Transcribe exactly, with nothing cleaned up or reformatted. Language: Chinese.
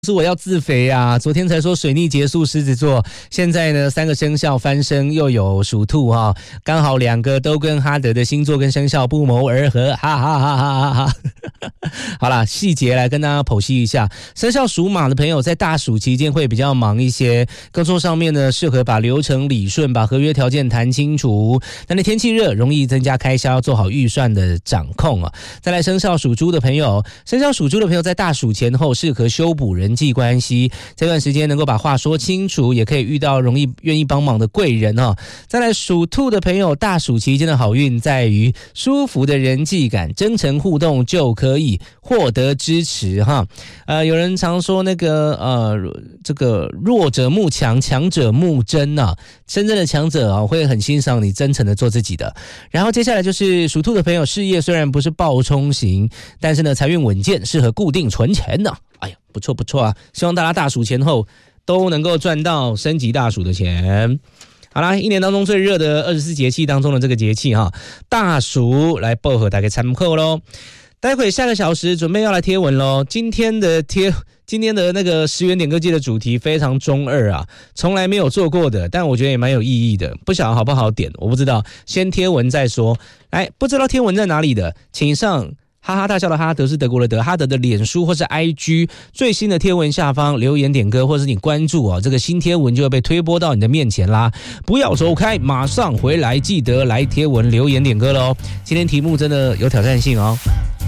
是我要自肥啊！昨天才说水逆结束狮子座，现在呢三个生肖翻身，又有属兔哈、哦，刚好两个都跟哈德的星座跟生肖不谋而合，哈哈哈哈哈哈！好啦，细节来跟大家剖析一下。生肖属马的朋友在大暑期间会比较忙一些，工作上面呢适合把流程理顺，把合约条件谈清楚。但是天气热，容易增加开销，做好预算的掌控啊。再来生肖属猪的朋友，生肖属猪的朋友在大暑前后适合修补人际关系，这段时间能够把话说清楚，也可以遇到容易愿意帮忙的贵人哈、哦。再来属兔的朋友，大暑期间的好运在于舒服的人际感，真诚互动就可以获得支持哈。呃，有人常说那个呃，这个弱者慕强，强者慕真啊，真正的强者啊会很欣赏你真诚的做自己的。然后接下来就是属兔的朋友，事业虽然不是暴冲型，但是呢财运稳健，适合固定存钱的。哎呀，不错不错啊！希望大家大暑前后都能够赚到升级大暑的钱。好啦，一年当中最热的二十四节气当中的这个节气哈，大暑来报和大家参考咯。待会下个小时准备要来贴文咯。今天的贴，今天的那个十元点歌季的主题非常中二啊，从来没有做过的，但我觉得也蛮有意义的。不晓得好不好点，我不知道，先贴文再说。来，不知道贴文在哪里的，请上。哈哈大笑的哈德是德国的德，哈德的脸书或是 I G 最新的贴文下方留言点歌，或是你关注哦，这个新贴文就会被推播到你的面前啦。不要走开，马上回来，记得来贴文留言点歌咯。今天题目真的有挑战性哦。